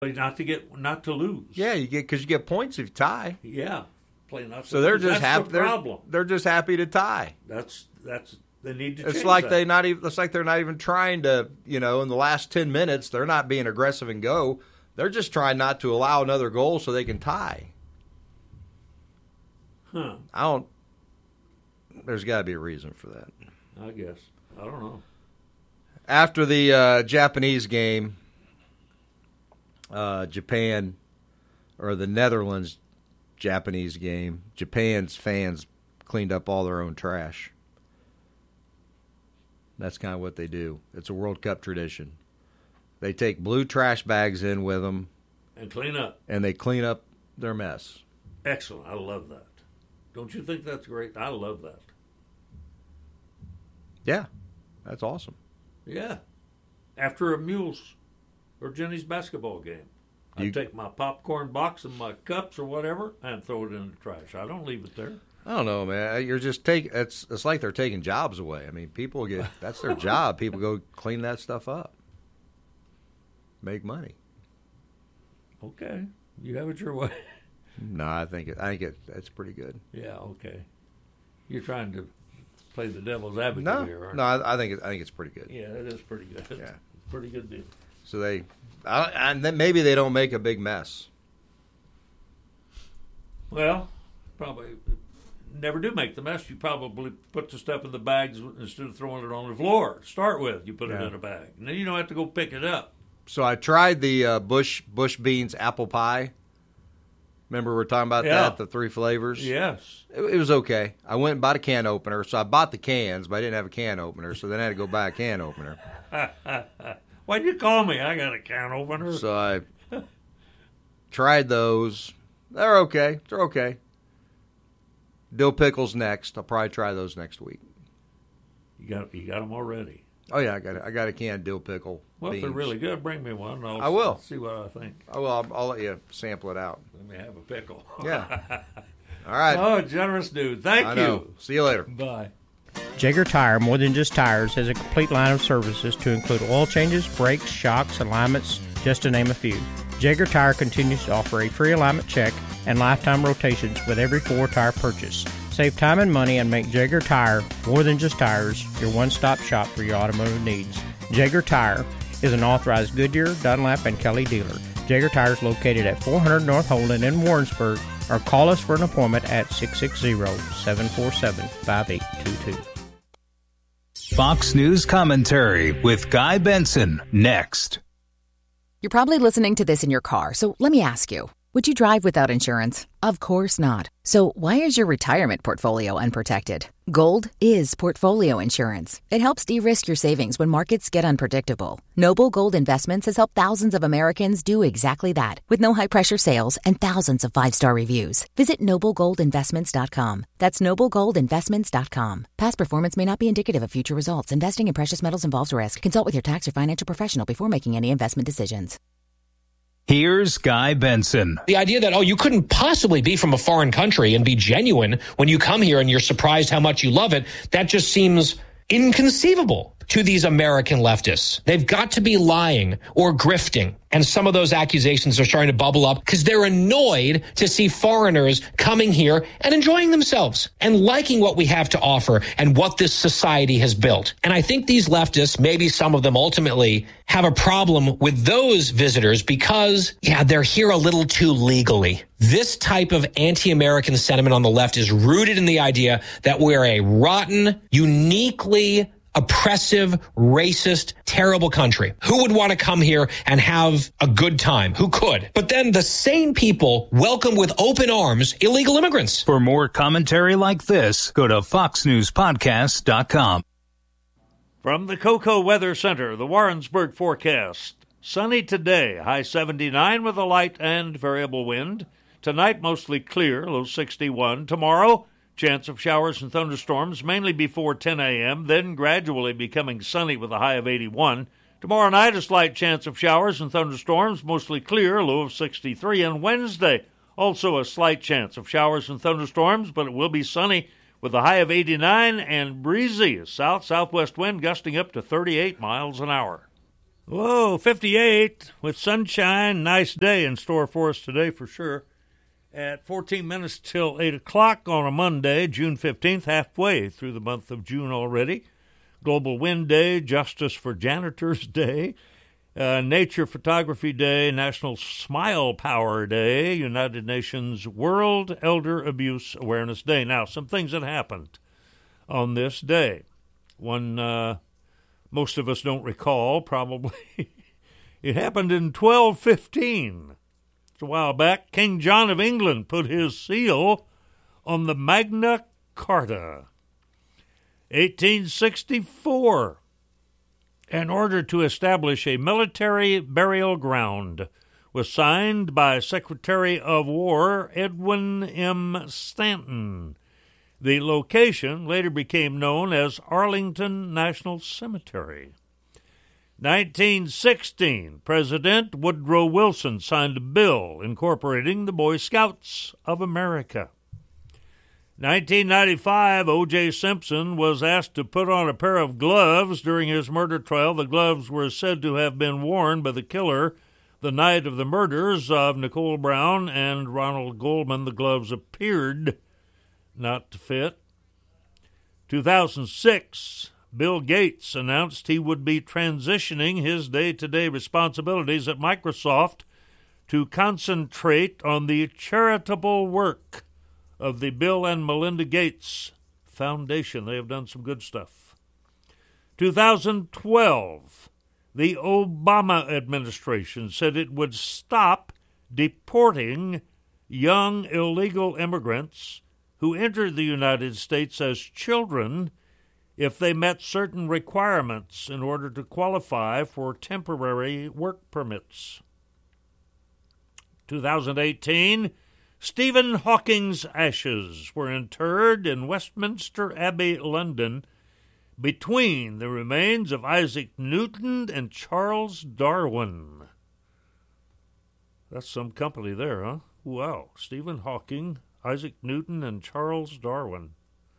Play not to lose. Yeah, because you get points if you tie. Yeah, play not to so lose. They're just happy. The problem. They're just happy to tie. That's they need to. It's like that. It's like they're not even trying to. In the last 10 minutes, they're not being aggressive and go. They're just trying not to allow another goal so they can tie. Huh? There's got to be a reason for that. I guess I don't know. After the Japanese game, Japan, or the Netherlands Japanese game, Japan's fans cleaned up all their own trash. That's kind of what they do. It's a World Cup tradition. They take blue trash bags in with them. And clean up. And they clean up their mess. Excellent. I love that. Don't you think that's great? I love that. Yeah, that's awesome. Yeah. After a Mules or Jenny's basketball game, I take my popcorn box and my cups or whatever and throw it in the trash. I don't leave it there. I don't know, man. You're just it's like they're taking jobs away. I mean, people that's their job. People go clean that stuff up. Make money. Okay. You have it your way. No, I think it's pretty good. Yeah, okay. You're trying to play the devil's advocate here, aren't you? No, I think it's pretty good. Yeah, it is pretty good. Yeah. Pretty good deal. So and then maybe they don't make a big mess. Well, probably never do make the mess. You probably put the stuff in the bags instead of throwing it on the floor. Start with, you put it in a bag. And then you don't have to go pick it up. So I tried the Bush Beans apple pie. Remember we were talking about that, the 3 flavors? Yes. It was okay. I went and bought a can opener. So I bought the cans, but I didn't have a can opener. So then I had to go buy a can opener. Why'd you call me? I got a can opener. So I tried those. They're okay. Dill pickles next. I'll probably try those next week. You got them already. Oh yeah, I got a can of dill pickle. Well, beans. if they're really good, bring me one. I will see what I think. I will. I'll let you sample it out. Let me have a pickle. Yeah. All right. Oh, generous dude. Thank you. See you later. Bye. Jaeger Tire, more than just tires, has a complete line of services to include oil changes, brakes, shocks, alignments, just to name a few. Jaeger Tire continues to offer a free alignment check and lifetime rotations with every 4-tire purchase. Save time and money and make Jaeger Tire, more than just tires, your one-stop shop for your automotive needs. Jaeger Tire is an authorized Goodyear, Dunlap, and Kelly dealer. Jaeger Tire is located at 400 North Holden in Warrensburg, or call us for an appointment at 660-747-5822. Fox News Commentary with Guy Benson, next. You're probably listening to this in your car, so let me ask you. Would you drive without insurance? Of course not. So why is your retirement portfolio unprotected? Gold is portfolio insurance. It helps de-risk your savings when markets get unpredictable. Noble Gold Investments has helped thousands of Americans do exactly that, with no high-pressure sales and thousands of 5-star reviews. Visit NobleGoldInvestments.com. That's NobleGoldInvestments.com. Past performance may not be indicative of future results. Investing in precious metals involves risk. Consult with your tax or financial professional before making any investment decisions. Here's Guy Benson. The idea that, you couldn't possibly be from a foreign country and be genuine when you come here and you're surprised how much you love it, that just seems inconceivable to these American leftists. They've got to be lying or grifting. And some of those accusations are starting to bubble up because they're annoyed to see foreigners coming here and enjoying themselves and liking what we have to offer and what this society has built. And I think these leftists, maybe some of them ultimately, have a problem with those visitors because, they're here a little too legally. This type of anti-American sentiment on the left is rooted in the idea that we're a rotten, uniquely oppressive, racist, terrible country. Who would want to come here and have a good time? Who could? But then the same people welcome with open arms illegal immigrants. For more commentary like this, go to foxnewspodcast.com. From the Cocoa Weather Center, the Warrensburg forecast. Sunny today, high 79 with a light and variable wind. Tonight, mostly clear, low 61. Tomorrow, chance of showers and thunderstorms, mainly before 10 a.m., then gradually becoming sunny with a high of 81. Tomorrow night, a slight chance of showers and thunderstorms, mostly clear, low of 63. And Wednesday, also a slight chance of showers and thunderstorms, but it will be sunny with a high of 89 and breezy, a south-southwest wind gusting up to 38 miles an hour. Whoa, 58 with sunshine. Nice day in store for us today for sure. At 14 minutes till 8 o'clock on a Monday, June 15th, halfway through the month of June already. Global Wind Day, Justice for Janitors Day, Nature Photography Day, National Smile Power Day, United Nations World Elder Abuse Awareness Day. Now, some things that happened on this day. One most of us don't recall, probably. It happened in 1215. It's a while back. King John of England put his seal on the Magna Carta. 1864. An order to establish a military burial ground was signed by Secretary of War Edwin M. Stanton. The location later became known as Arlington National Cemetery. 1916, President Woodrow Wilson signed a bill incorporating the Boy Scouts of America. 1995, O.J. Simpson was asked to put on a pair of gloves during his murder trial. The gloves were said to have been worn by the killer the night of the murders of Nicole Brown and Ronald Goldman. The gloves appeared not to fit. 2006, Bill Gates announced he would be transitioning his day-to-day responsibilities at Microsoft to concentrate on the charitable work of the Bill and Melinda Gates Foundation. They have done some good stuff. 2012, the Obama administration said it would stop deporting young illegal immigrants who entered the United States as children if they met certain requirements in order to qualify for temporary work permits. 2018, Stephen Hawking's ashes were interred in Westminster Abbey, London, between the remains of Isaac Newton and Charles Darwin. That's some company there, huh? Wow. Stephen Hawking, Isaac Newton, and Charles Darwin.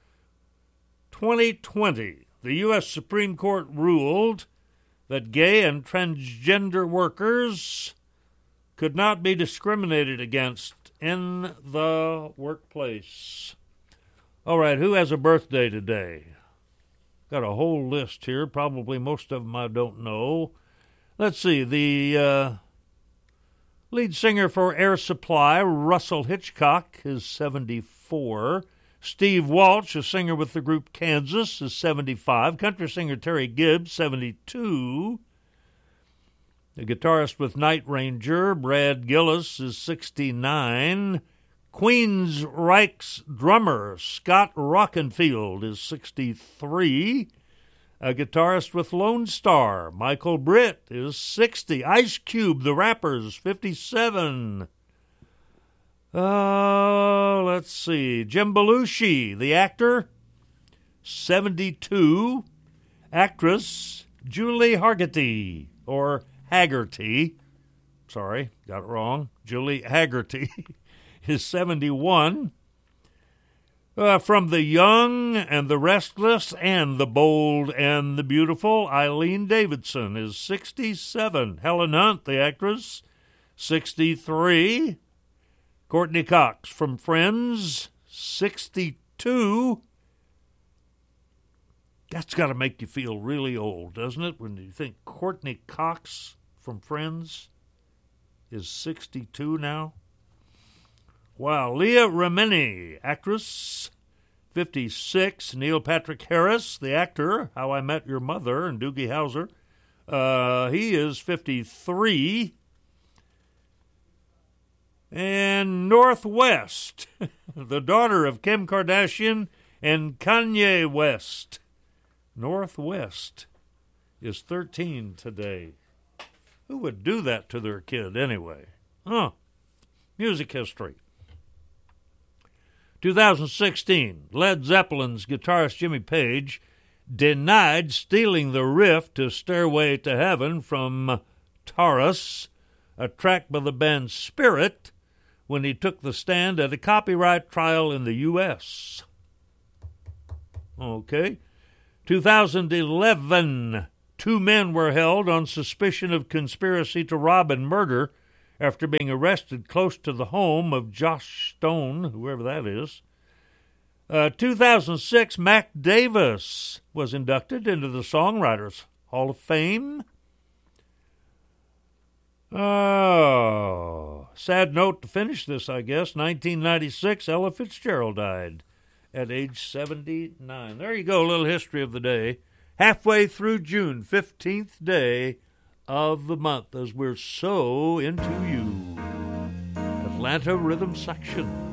2020, the U.S. Supreme Court ruled that gay and transgender workers could not be discriminated against in the workplace. All right, who has a birthday today? Got a whole list here. Probably most of them I don't know. Let's see. The lead singer for Air Supply, Russell Hitchcock, is 74. Steve Walsh, a singer with the group Kansas, is 75. Country singer Terry Gibbs, 72. The guitarist with Night Ranger, Brad Gillis, is 69. Queensryche's drummer, Scott Rockenfield, is 63. A guitarist with Lone Star, Michael Britt, is 60. Ice Cube, the rappers, 57. Let's see. Jim Belushi, the actor, 72. Actress Julie Haggerty, or Haggerty. Sorry, got it wrong. Julie Haggerty is 71. From the young and the restless and the bold and the beautiful, Eileen Davidson is 67. Helen Hunt, the actress, 63. Courtney Cox from Friends, 62. That's got to make you feel really old, doesn't it, when you think Courtney Cox from Friends is 62 now? Wow. Leah Remini, actress, 56. Neil Patrick Harris, the actor, How I Met Your Mother, and Doogie Howser, he is 53. And North West, the daughter of Kim Kardashian and Kanye West. North West is 13 today. Who would do that to their kid anyway? Music history. 2016, Led Zeppelin's guitarist Jimmy Page denied stealing the riff to Stairway to Heaven from Taurus, a track by the band Spirit, when he took the stand at a copyright trial in the U.S. Okay. 2011, 2 men were held on suspicion of conspiracy to rob and murder after being arrested close to the home of Josh Stone, whoever that is. 2006, Mac Davis was inducted into the Songwriters Hall of Fame. Oh, sad note to finish this, I guess. 1996, Ella Fitzgerald died at age 79. There you go, a little history of the day. Halfway through June, 15th day of the month, as we're so into you. Atlanta Rhythm Section.